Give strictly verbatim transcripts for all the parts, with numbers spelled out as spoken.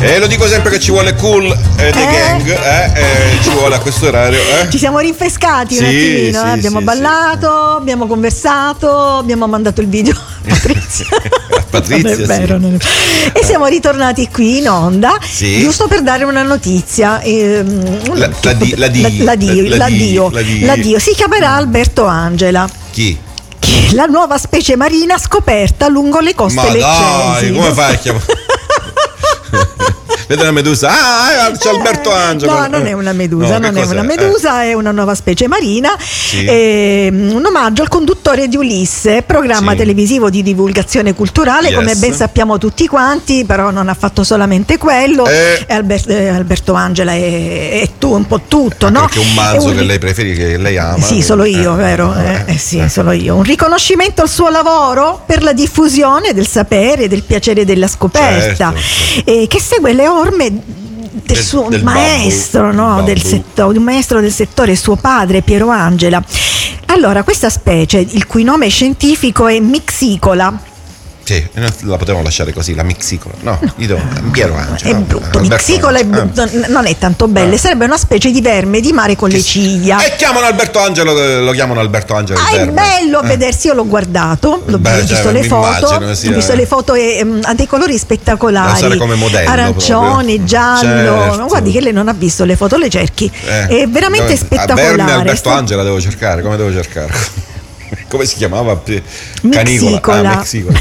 E lo dico sempre che ci vuole Kool e The Eh? Gang, eh? Eh, ci vuole a questo orario. Eh? Ci siamo rinfrescati Sì, un attimino, sì, eh? abbiamo sì, ballato, abbiamo conversato, abbiamo mandato il video a Patrizia. A Patrizia, Non è vero, sì. non è- E siamo ritornati qui in onda, Sì. giusto per dare una notizia. ehm, La- la di- la di- la- l'addio, la- la di- l'addio, la di- l'addio. Si chiamerà Alberto Angela, Chi? che è la nuova specie marina scoperta lungo le coste Ma dai, leccesi. come fai a chiamare? Vede una medusa. Ah, c'è Alberto Angelo. No, non è una medusa, No, non che è una cos'è? medusa, è una nuova specie marina. Sì. Ehm, un omaggio al conduttore di Ulisse, programma Sì. televisivo di divulgazione culturale, Yes. come ben sappiamo tutti quanti, però non ha fatto solamente quello. Eh. E Albert- eh, Alberto Angela è, è tu, un po' tutto, no? Perché un È manzo un che ri- lei preferi, che lei ama. Sì, solo io, Eh, vero? Eh, eh, sì, solo io. Un riconoscimento al suo lavoro per la diffusione del sapere e del piacere della scoperta, Certo, eh, che segue le orme del Del- suo del maestro, babbo. no? Babbo. del settore, un maestro del settore, suo padre Piero Angela. Allora, questa specie, il cui nome scientifico è Mixicola, Sì, non la potevamo lasciare così, la mixicola. No, gli do Piero Angelo. è no? brutto, Alberto Mixicola è Angelo. brutto, non è tanto bella, Ah. sarebbe una specie di verme di mare con le ciglia. E chiamano Alberto Angelo, lo chiamano Alberto Angelo. il Ah, è verme. bello a Eh. vedersi, io l'ho guardato, l'ho Beh, visto cioè, le mi foto, immagino sia- ho visto le foto e ehm, ha dei colori spettacolari, Deve essere come modello arancione, proprio. giallo. Certo. Guardi che lei non ha visto le foto, le cerchi, Eh. è veramente Dove- spettacolare. A Verme Alberto Sto- Angela devo cercare, come devo cercare? Come si chiamava? Mixicola. Canicola. Ah, Mixicola.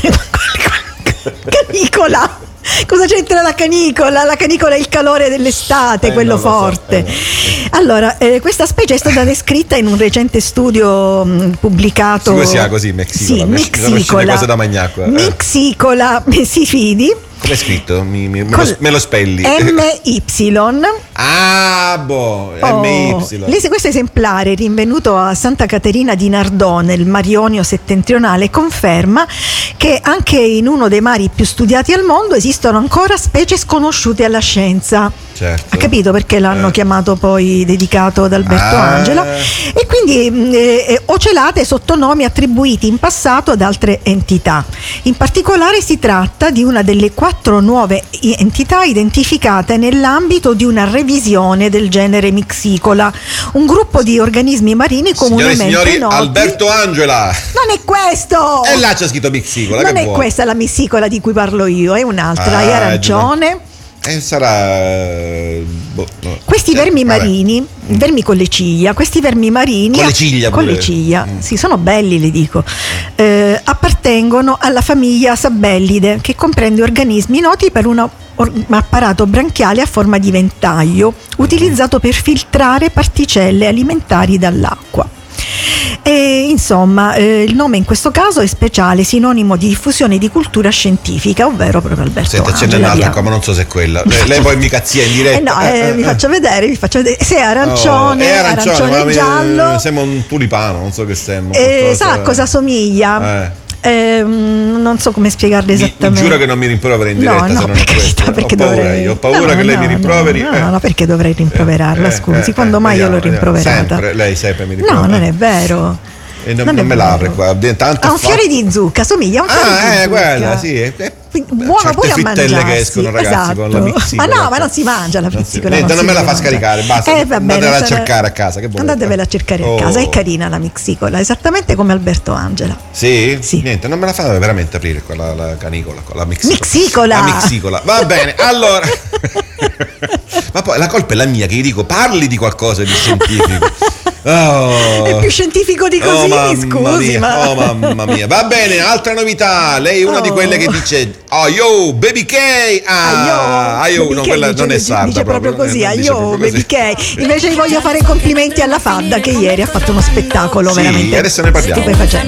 Canicola. Cosa c'entra la canicola? La canicola è il calore dell'estate, Eh, quello non lo so, forte. eh. Allora, eh, questa specie è stata descritta in un recente studio mh, pubblicato. Come si chiama così, Mixicola? Sì, Mi sono uscite Mixicola. cose da magnacqua, eh. Mixicola, si fidi. Come è scritto? Mi- mi- me, Col- lo, me lo spelli. M Y. Ah, boh, Oh, M Y. lei- questo esemplare rinvenuto a Santa Caterina di Nardò nel Mar Ionio settentrionale conferma che anche in uno dei mari più studiati al mondo esistono ancora specie sconosciute alla scienza. Certo. Ha capito perché l'hanno Eh. chiamato poi dedicato ad Alberto Ah. Angela? E quindi mh, eh, ocelate sotto nomi attribuiti in passato ad altre entità. In particolare si tratta di una delle quattro nuove i- entità identificate nell'ambito di una revisione del genere Mixicola, un gruppo di organismi marini Signore e comunemente signori, noti. Alberto Angela. Non è questo! E là c'è scritto Mixicola. non che è vuoi? questa la missicola di cui parlo io, è un'altra, Ah, è arancione. E sarà. Boh, no. Questi Eh, vermi vabbè. marini, vermi con le ciglia, questi vermi marini Con le ciglia con pure. le ciglia, Mm. sì, sono belli, le dico. Eh, appartengono alla famiglia Sabellide, che comprende organismi noti per una- un apparato branchiale a forma di ventaglio, utilizzato per filtrare particelle alimentari dall'acqua. E, insomma, eh, il nome in questo caso è speciale, sinonimo di diffusione di cultura scientifica, ovvero proprio Alberto Senta, c'è Angela. un'altra via. qua, ma non so se è quella. Mi Lei, lei faccio- poi mi cazzia in diretta. Eh no, eh, vi faccio vedere, vi faccio vedere. Se è arancione, Oh, è arancione, arancione, ma mi- giallo. Sembra un tulipano, non so che sembra. Eh, qualcosa- sa a cosa somiglia? Eh. Ehm, non so come spiegarle Mi, mi esattamente. giuro che non mi rimprovera in diretta, No, no, se non per è questo. carità, perché ho paura, dovrei... io ho paura no, che lei no, mi no, rimproveri. No, eh. no, perché dovrei rimproverarla, Eh, scusi, eh, quando eh, mai io l'ho vediamo, vediamo. rimproverata? Sempre, lei sempre mi rimprovera. No, non è vero. E non, Non non è me l'apre vero. qua. Tanto Ha un fa- fiore di zucca, somiglia a un fiore di Ah, zucca. eh, quella, sì. è- è- Quindi buono certe pure a frittelle mangiarsi. che escono, ragazzi, Esatto. con la mixicola. Ma no, ma non si mangia la Non si- mixicola. Niente, non si me la deve fa scaricare, mangiare. basta. Eh, va bene, Andatela a sarà- cercare a casa, che volete? Andatevela a cercare Oh. a casa, è carina la mixicola, esattamente come Alberto Angela. Sì? Sì. Niente, non me la fa veramente aprire quella la canicola, con la mixicola. Mixicola! La mixicola. Va bene, allora. Ma poi la colpa è la mia che gli dico parli di qualcosa di scientifico. Oh. È più scientifico di Oh, così, mamma scusi, mia, ma... oh mamma mia. Va bene, altra novità. Lei è una Oh. di quelle che dice "Oh yo, baby K". Ah, ah, yo, Baby no, K quella dice- non è dice- sarda dice proprio proprio, così, non ah, dice io proprio baby così. K. Invece gli voglio fare i complimenti alla Fadda, che ieri ha fatto uno spettacolo Sì, veramente adesso ne parliamo. stupefacente.